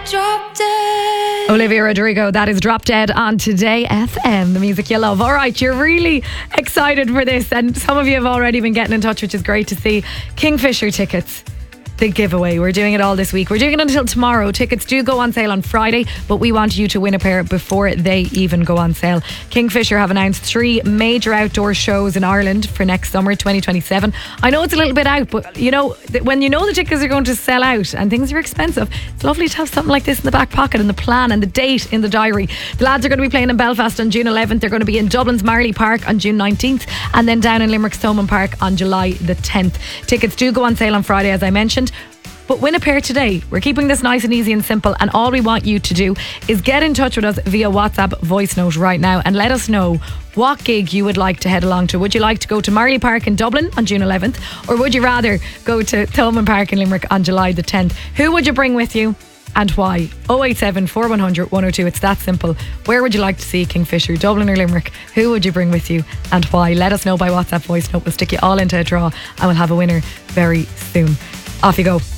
Drop Dead. Olivia Rodrigo, that is Drop Dead on Today FM, the music you love. All right, you're really excited for this, and some of you have already been getting in touch, which is great to see. Kingfisher tickets, the giveaway. We're doing it all this week. We're doing it until tomorrow. Tickets do go on sale on Friday, but we want you to win a pair before they even go on sale. Kingfisher have announced 3 major outdoor shows in Ireland for next summer 2027. I know it's a little bit out, but you know, when you know the tickets are going to sell out and things are expensive, it's lovely to have something like this in the back pocket and the plan and the date in the diary. The lads are going to be playing in Belfast on June 11th. They're going to be in Dublin's Marley Park on June 19th, and then down in Limerick's Thomond Park on July the 10th. Tickets do go on sale on Friday, as I mentioned. But win a pair today. We're keeping this nice and easy and simple, and all we want you to do is get in touch with us via WhatsApp voice note right now and let us know what gig you would like to head along to. Would you like to go to Marley Park in Dublin on June 11th, or would you rather go to Thomond Park in Limerick on July the 10th? Who would you bring with you and why? 087 4100 102. It's that simple. Where would you like to see Kingfisher, Dublin or Limerick? Who would you bring with you and why? Let us know by WhatsApp voice note. We'll stick you all into a draw and we'll have a winner very soon. Off you go.